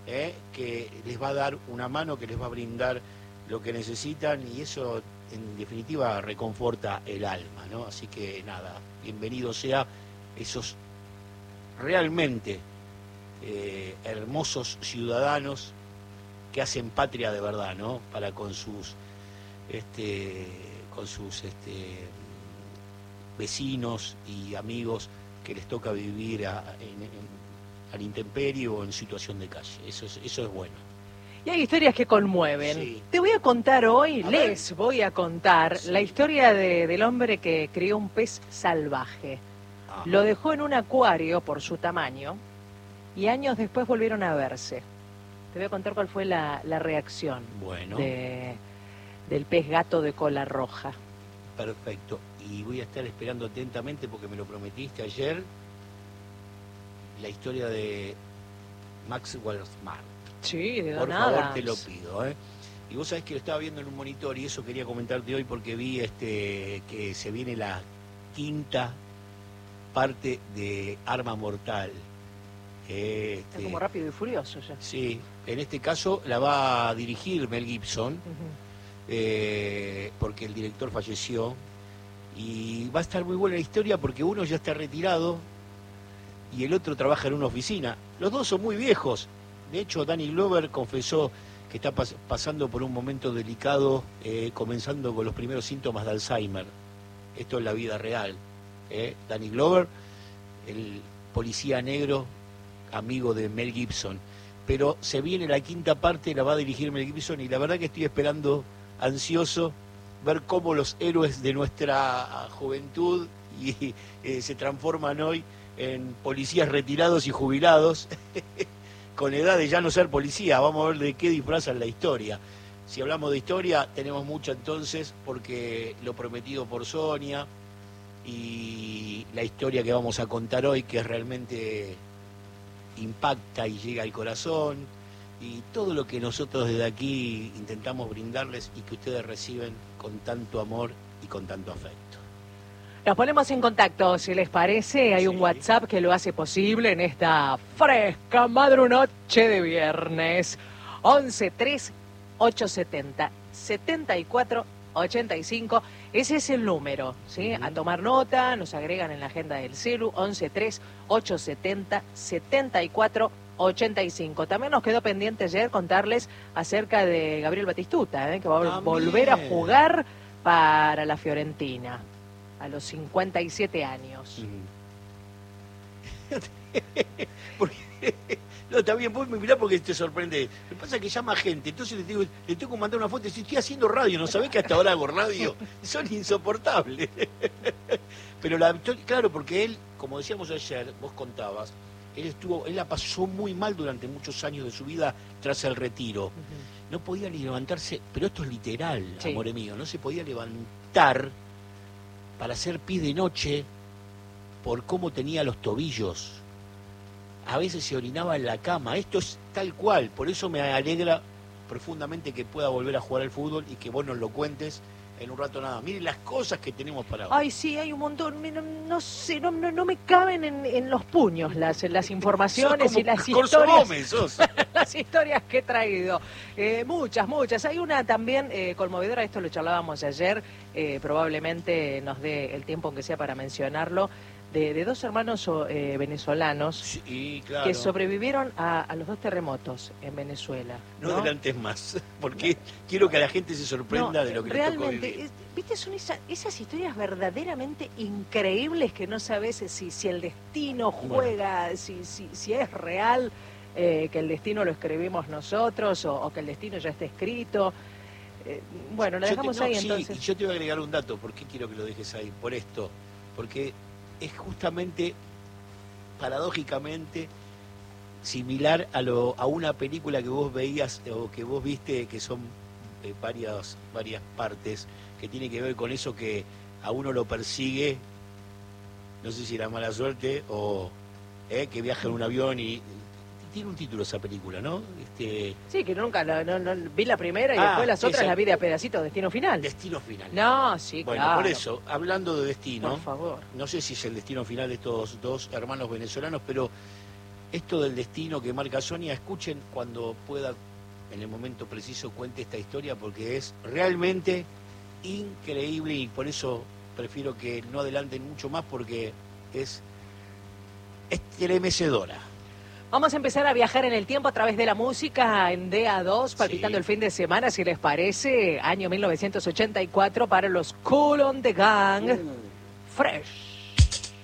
que les va a dar una mano, que les va a brindar lo que necesitan, y eso en definitiva reconforta el alma, ¿no? Así que nada, bienvenido sea esos realmente hermosos ciudadanos que hacen patria de verdad, ¿no? Para con sus vecinos y amigos que les toca vivir al intemperie o en situación de calle. Eso es bueno. Y hay historias que conmueven. Sí. Te voy a contar hoy, Les voy a contar sí. la historia del hombre que crió un pez salvaje. Ajá. Lo dejó en un acuario por su tamaño y años después volvieron a verse. Te voy a contar cuál fue la reacción Bueno. del pez gato de cola roja. Perfecto. Y voy a estar esperando atentamente, porque me lo prometiste ayer, la historia de Maxwell Smart. Sí, de Por Don favor, Adams. te lo pido, ¿eh? Y vos sabés que lo estaba viendo en un monitor, y eso quería comentarte hoy porque vi que se viene la 5ª parte de Arma Mortal. Está como Rápido y Furioso ya. Sí, en este caso la va a dirigir Mel Gibson, porque el director falleció, y va a estar muy buena la historia porque uno ya está retirado y el otro trabaja en una oficina. Los dos son muy viejos. De hecho, Danny Glover confesó que está pasando por un momento delicado, comenzando con los primeros síntomas de Alzheimer. Esto es la vida real. Danny Glover, el policía negro, amigo de Mel Gibson. Pero se viene la 5ª parte, la va a dirigir Mel Gibson, y la verdad que estoy esperando, ansioso, ver cómo los héroes de nuestra juventud se transforman hoy en policías retirados y jubilados, con edad de ya no ser policía. Vamos a ver de qué disfrazan la historia. Si hablamos de historia, tenemos mucho entonces, porque Lo Prometido por Sonia y la historia que vamos a contar hoy, que realmente impacta y llega al corazón, y todo lo que nosotros desde aquí intentamos brindarles y que ustedes reciben con tanto amor y con tanto afecto. Nos ponemos en contacto, si les parece. Hay un WhatsApp que lo hace posible en esta fresca madrunoche de viernes. 11-3-870-7485. Ese es el número, ¿sí? A tomar nota, nos agregan en la agenda del celu. 11-3-870-7485. También nos quedó pendiente ayer contarles acerca de Gabriel Batistuta, que va a volver a jugar para la Fiorentina a los 57 años. No, está bien, vos me mirá porque te sorprende. Lo que pasa es que llama gente, entonces le tengo que mandar una foto y decir, estoy haciendo radio, ¿no sabés que hasta ahora hago radio? Son insoportables. Pero claro, porque él, como decíamos ayer, vos contabas, él la pasó muy mal durante muchos años de su vida tras el retiro. No podía ni levantarse, pero esto es literal, sí, amore mío, no se podía levantar para hacer pis de noche por cómo tenía los tobillos. A veces se orinaba en la cama. Esto es tal cual. Por eso me alegra profundamente que pueda volver a jugar al fútbol y que vos nos lo cuentes en un rato nada. Miren las cosas que tenemos para hoy. Ay, sí, hay un montón. No sé, no me caben en los puños las informaciones y las historias. Las historias que he traído. Muchas. Hay una también conmovedora, esto lo charlábamos ayer, probablemente nos dé el tiempo aunque sea para mencionarlo, de dos hermanos venezolanos, sí, claro, que sobrevivieron a los dos terremotos en Venezuela. No adelantes más, porque quiero que la gente se sorprenda de lo que realmente, les tocó vivir. ¿Viste? Son esas historias verdaderamente increíbles que no sabes si el destino juega, si es real, que el destino lo escribimos nosotros o que el destino ya está escrito. Bueno, lo dejamos ahí entonces. Sí, y yo te voy a agregar un dato. ¿Por qué quiero que lo dejes ahí? Por esto. Porque es justamente, paradójicamente, similar a una película que vos veías o que vos viste, que son varias partes, que tiene que ver con eso que a uno lo persigue, no sé si era mala suerte o que viaja en un avión y... Tiene un título esa película, ¿no? Sí, que nunca vi la primera y después las otras la vi de a pedacitos. Destino Final. Destino Final. No, sí, bueno, claro. Por eso, hablando de destino, por favor, no sé si es el destino final de estos dos hermanos venezolanos, pero esto del destino que marca Sonia, escuchen cuando pueda, en el momento preciso, cuente esta historia, porque es realmente increíble y por eso prefiero que no adelanten mucho más, porque es estremecedora. Vamos a empezar a viajar en el tiempo a través de la música en DA2, palpitando el fin de semana, si les parece, año 1984 para los Kool and the Gang, Fresh.